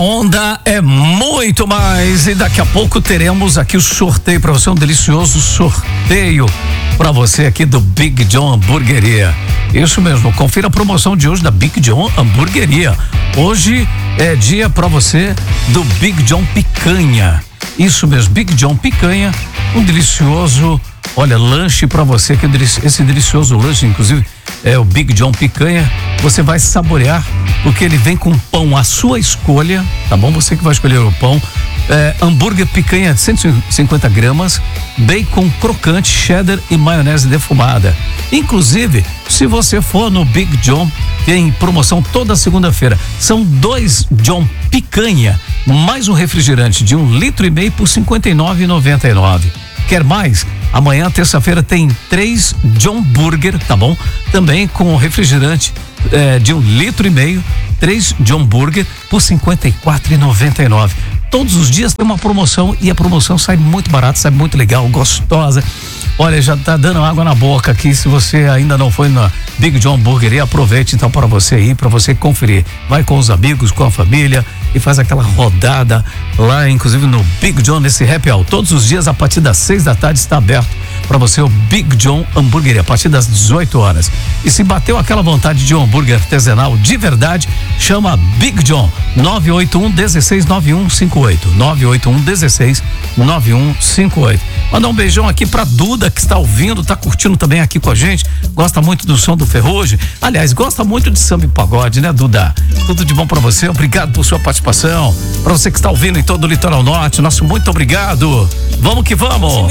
onda é muito mais e daqui a pouco teremos aqui o sorteio para você, um delicioso sorteio para você aqui do Big John Hamburgueria. Isso mesmo, confira a promoção de hoje da Big John Hamburgueria. Hoje é dia para você do Big John Picanha. Isso mesmo, Big John Picanha, um delicioso, olha, lanche para você, que esse delicioso lanche, inclusive, é o Big John Picanha. Você vai saborear, porque ele vem com pão à sua escolha, tá bom? Você que vai escolher o pão. Hambúrguer picanha de 150 gramas, bacon crocante, cheddar e maionese defumada. Inclusive, se você for no Big John, tem promoção toda segunda-feira. São 2 John Picanha, mais um refrigerante de 1,5 litro por R$ 59,99. Quer mais? Amanhã, terça-feira, tem 3 John Burger, tá bom? Também com refrigerante de 1,5 litro, 3 John Burger por R$ 54,99. Todos os dias tem uma promoção e a promoção sai muito barata, sai muito legal, gostosa. Olha, já tá dando água na boca aqui. Se você ainda não foi na Big John Hamburgueria, aproveite então para você ir, para você conferir. Vai com os amigos, com a família e faz aquela rodada lá, inclusive no Big John, nesse happy hour. Todos os dias, a partir das 6 da tarde, está aberto para você o Big John Hamburgueria, a partir das 18 horas. E se bateu aquela vontade de um hambúrguer artesanal de verdade, chama Big John, 981-16-9158. 981-16-9158. Mandar um beijão aqui pra Duda, que está ouvindo, tá curtindo também aqui com a gente, gosta muito do som do Ferrugem, aliás, gosta muito de samba e pagode, né, Duda? Tudo de bom pra você, obrigado por sua participação. Pra você que está ouvindo em todo o Litoral Norte, nosso muito obrigado. Vamos que vamos!